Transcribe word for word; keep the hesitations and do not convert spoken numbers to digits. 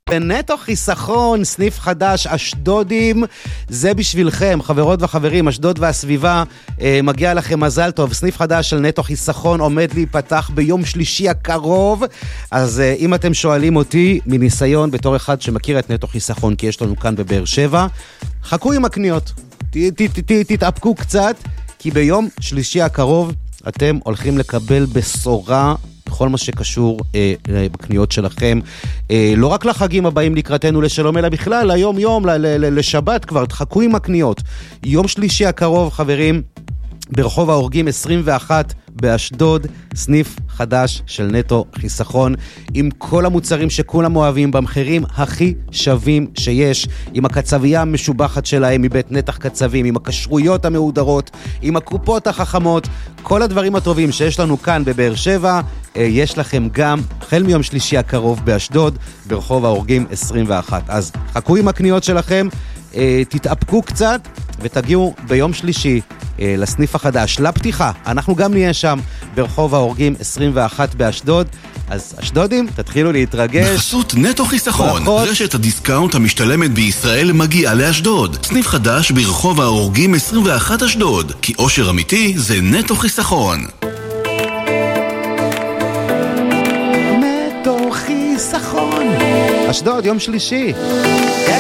בנטו חיסכון, סניף חדש, אשדודים, זה בשבילכם, חברות וחברים, אשדוד והסביבה, אה, מגיע לכם מזל טוב, סניף חדש של נטו חיסכון עומד להיפתח ביום שלישי הקרוב, אז אה, אם אתם שואלים אותי, מניסיון בתור אחד שמכיר את נטו חיסכון, כי יש לנו כאן בבאר שבע, חכו עם הקניות, ת, ת, ת, ת, תתאפקו קצת, כי ביום שלישי הקרוב אתם הולכים לקבל בשורה בכל מה שקשור אה, בקניות שלכם, אה, לא רק לחגים הבאים לקראתנו לשלום, אלא בכלל, היום יום, ל- ל- לשבת כבר, תחכו עם הקניות. יום שלישי הקרוב, חברים, ברחוב ההורגים עשרים ואחת באשדוד, סניף חדש של נטו חיסכון, עם כל המוצרים שכולם אוהבים, במחירים הכי שווים שיש, עם הקצבייה המשובחת שלהם מבית נתח קצבים, עם הכשרויות המהודרות, עם הקופות החכמות, כל הדברים הטובים שיש לנו כאן בבאר שבע, יש לכם גם החל מיום שלישי הקרוב באשדוד, ברחוב ההורגים עשרים ואחת. אז חכו עם הקניות שלכם, תתאפקו קצת ותגיעו ביום שלישי לסניף החדש, לפתיחה. אנחנו גם נהיה שם ברחוב ההורגים עשרים ואחת באשדוד. אז אשדודים, תתחילו להתרגש. בחסות נטו חיסכון, ברכות. רשת הדיסקאונט המשתלמת בישראל מגיעה לאשדוד. סניף חדש ברחוב ההורגים עשרים ואחת אשדוד, כי אושר אמיתי זה נטו חיסכון. נטו חיסכון. אשדוד, יום שלישי.